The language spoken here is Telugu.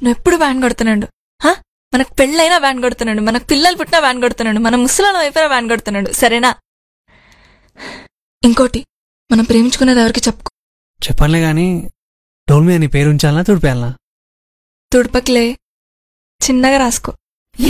నువ్వు ఎప్పుడు వ్యాన్ కొడుతున్నాడు. మనకు పెళ్ళైనా వ్యాన్ కొడుతున్నాడు, మనకు పిల్లలు పుట్టినా వ్యాన్ కొడుతున్నాడు, మన ముసలాళ్ళ వైపున వ్యాన్ కొడుతున్నాడు. సరేనా? ఇంకోటి, మనం ప్రేమించుకునేది ఎవరికి చెప్పుకో. చెప్పనులే గాని డోల్ మీద నీ పేరు ఉంచాలనా తుడిపేయాలనా? తుడపకిలే, చిన్నగా రాసుకో.